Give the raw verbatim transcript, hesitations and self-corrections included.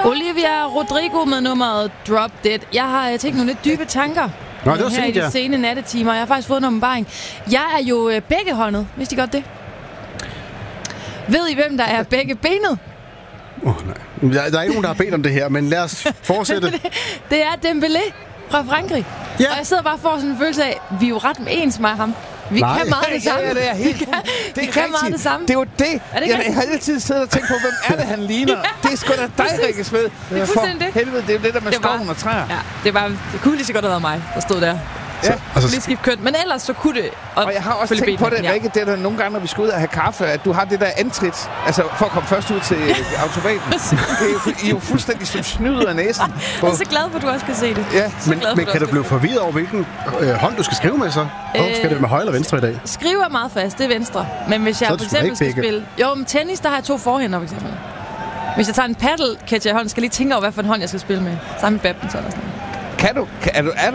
Olivia Rodrigo med nummeret Drop Dead. Jeg har tænkt nogle lidt dybe tanker. Nå, det var her i de ja. sene nattetimer. Jeg har faktisk fået en åbenbaring. Jeg er jo øh, begge-håndet. Vidste I godt det? Ved I, hvem der er begge benet? Oh, nej. Der, der er ikke nogen, der har bedt om det her, men lad os fortsætte. det, det er Dembélé fra Frankrig. Ja. Og jeg sidder bare for sådan en følelse af, vi er jo ret ens med ham. Vi Nej. kan meget det samme. Ja, ja, det er helt vi kan, det vi kan meget det samme. Det er jo det. Er det jeg, jeg har altid siddet og tænkt på, hvem er det, han ligner? Ja. Det er sgu da dig, Rikke Sved. Det er fuldstændig det. Helvede, det er det der med skoven og træer. Ja, det, var, det kunne lige så godt have været mig, der stod der. Ja, altså, lige skift køn. Men ellers så kunne det... Og, og jeg har også tænkt på det, ja. Rikke, det er der nogle gange, når vi skal ud og have kaffe, at du har det der antrit, altså for at komme først ud til automaten. det er jo, I er jo fuldstændig som snyder af næsen. Jeg er så glad for, at du også kan se det. Ja. Men, glad, men kan du blive forvirret over, hvilken øh, hånd du skal skrive med så? Hvor øh, skal det med højre eller venstre i dag? Skrive er meget fast, det er venstre. Men hvis jeg så for eksempel skal begge. spille... Jo, men tennis, der har jeg to forhænder, for eksempel. Hvis jeg tager en paddle catcher hånd, skal jeg lige tænke over, hvad for en hånd jeg skal spille med. Sammen med badminton og sådan noget. Kan du? Kan, er, du, er